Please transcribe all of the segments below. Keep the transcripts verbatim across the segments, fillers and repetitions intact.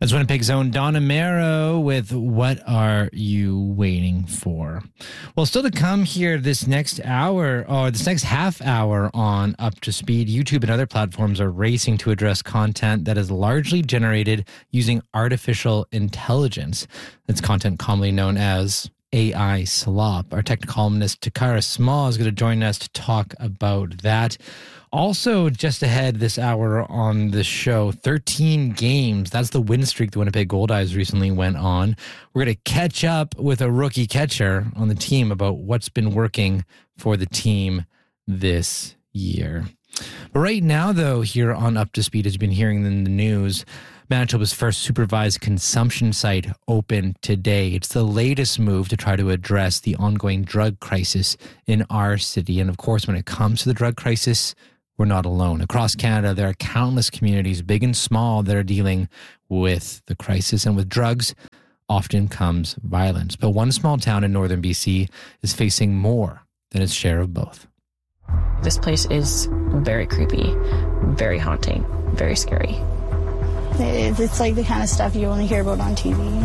That's Winnipeg's own Donna Mero with What Are You Waiting For? Well, still to come here this next hour, or this next half hour on Up to Speed, YouTube and other platforms are racing to address content that is largely generated using artificial intelligence. That's content commonly known as A I slop. Our tech columnist Takara Small is going to join us to talk about that. Also, just ahead this hour on the show, thirteen games. That's the win streak the Winnipeg Goldeyes recently went on. We're going to catch up with a rookie catcher on the team about what's been working for the team this year. But right now, though, here on Up to Speed, as you've been hearing in the news, Manitoba's first supervised consumption site opened today. It's the latest move to try to address the ongoing drug crisis in our city. And of course, when it comes to the drug crisis, we're not alone. Across Canada, there are countless communities, big and small, that are dealing with the crisis. And with drugs, often comes violence. But one small town in northern B C is facing more than its share of both. This place is very creepy, very haunting, very scary. It's like the kind of stuff you only hear about on T V, you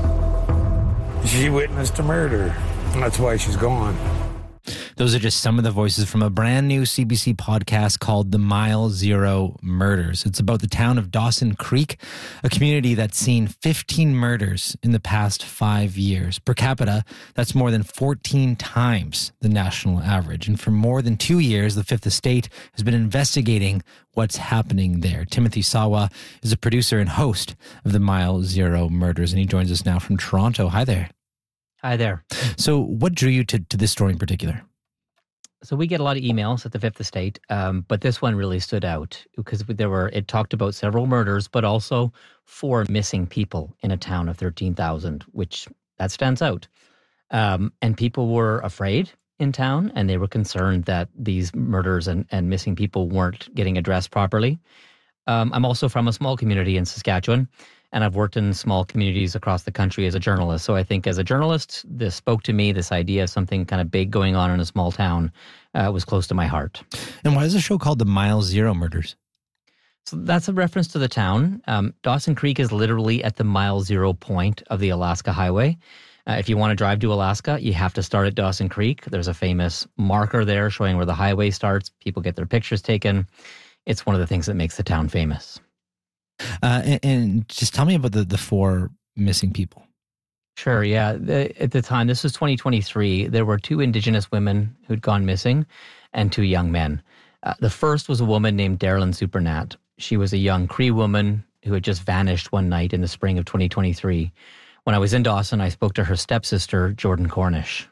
know? She witnessed a murder. That's why she's gone. Those are just some of the voices from a brand new C B C podcast called The Mile Zero Murders. It's about the town of Dawson Creek, a community that's seen fifteen murders in the past five years. Per capita, that's more than fourteen times the national average. And for more than two years, the Fifth Estate has been investigating what's happening there. Timothy Sawa is a producer and host of The Mile Zero Murders, and he joins us now from Toronto. Hi there. Hi there. So what drew you to, to this story in particular? So we get a lot of emails at the Fifth Estate, um, but this one really stood out because there were, it talked about several murders, but also four missing people in a town of thirteen thousand, which that stands out. Um, and people were afraid in town, and they were concerned that these murders and, and missing people weren't getting addressed properly. Um, I'm also from a small community in Saskatchewan, and I've worked in small communities across the country as a journalist. So I think as a journalist, this spoke to me, this idea of something kind of big going on in a small town uh, was close to my heart. And why is the show called The Mile Zero Murders? So that's a reference to the town. Um, Dawson Creek is literally at the mile zero point of the Alaska Highway. Uh, if you want to drive to Alaska, you have to start at Dawson Creek. There's a famous marker there showing where the highway starts. People get their pictures taken. It's one of the things that makes the town famous. Uh, and, and just tell me about the, the four missing people. Sure, yeah. The, at the time, this was twenty twenty-three, there were two Indigenous women who'd gone missing and two young men. Uh, the first was a woman named Darylyn Supernat. She was a young Cree woman who had just vanished one night in the spring of twenty twenty-three. When I was in Dawson, I spoke to her stepsister, Jordan Cornish.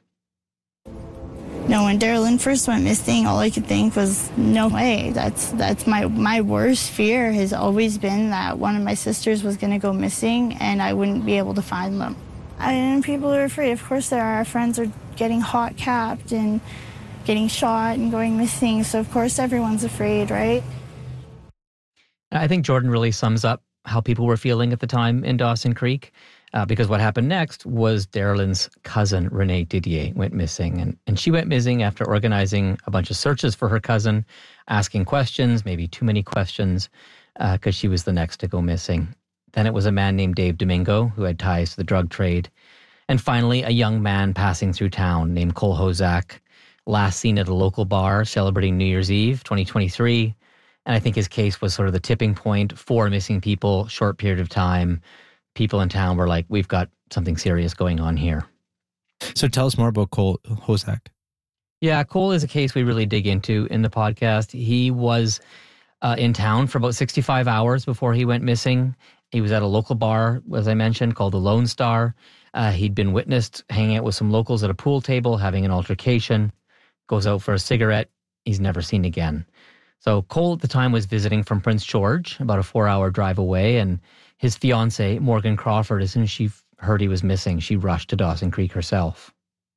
No, when Darylyn first went missing, all I could think was, no way. That's that's my, my worst fear has always been that one of my sisters was going to go missing and I wouldn't be able to find them. And people are afraid. Of course there are. Our friends are getting hot capped and getting shot and going missing. So, of course, everyone's afraid, right? I think Jordan really sums up how people were feeling at the time in Dawson Creek. Uh, because what happened next was Darylyn's cousin, Renee Didier, went missing. And, and she went missing after organizing a bunch of searches for her cousin, asking questions, maybe too many questions, because uh, she was the next to go missing. Then it was a man named Dave Domingo who had ties to the drug trade. And finally, a young man passing through town named Cole Hozak, last seen at a local bar celebrating New Year's Eve, twenty twenty-three. And I think his case was sort of the tipping point. Four missing people, short period of time. People in town were like, we've got something serious going on here. So tell us more about Cole Hozak. Yeah, Cole is a case we really dig into in the podcast. He was uh, in town for about sixty-five hours before he went missing. He was at a local bar, as I mentioned, called the Lone Star. Uh, he'd been witnessed hanging out with some locals at a pool table, having an altercation, goes out for a cigarette. He's never seen again. So Cole at the time was visiting from Prince George, about a four-hour drive away, and his fiancée, Morgan Crawford, as soon as she heard he was missing, she rushed to Dawson Creek herself.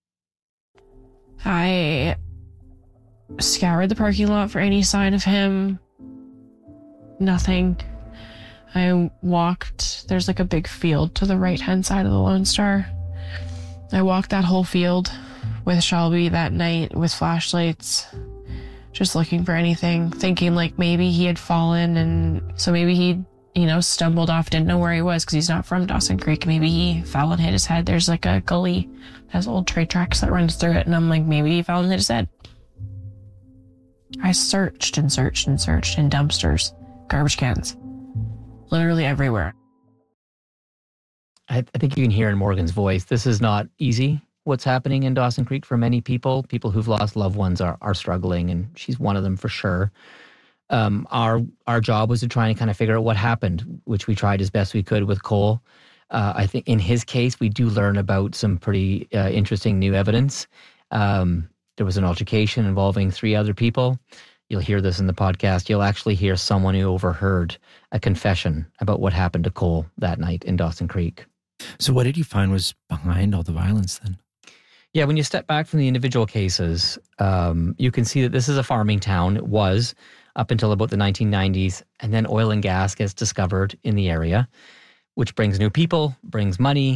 I scoured the parking lot for any sign of him. Nothing. I walked, there's like a big field to the right-hand side of the Lone Star. I walked that whole field with Shelby that night with flashlights, just looking for anything, thinking like maybe he had fallen and so maybe he you know, stumbled off, didn't know where he was because he's not from Dawson Creek. Maybe he fell and hit his head. There's like a gully that has old train tracks that runs through it. And I'm like, maybe he fell and hit his head. I searched and searched and searched in dumpsters, garbage cans, literally everywhere. I, I think you can hear in Morgan's voice, this is not easy, what's happening in Dawson Creek for many people. People who've lost loved ones are, are struggling, and she's one of them for sure. Um, our our job was to try and kind of figure out what happened, which we tried as best we could with Cole. Uh, I think in his case, we do learn about some pretty uh, interesting new evidence. Um, there was an altercation involving three other people. You'll hear this in the podcast. You'll actually hear someone who overheard a confession about what happened to Cole that night in Dawson Creek. So what did you find was behind all the violence then? Yeah, when you step back from the individual cases, um, you can see that this is a farming town. It was up until about the nineteen nineties, and then oil and gas gets discovered in the area, which brings new people, brings money,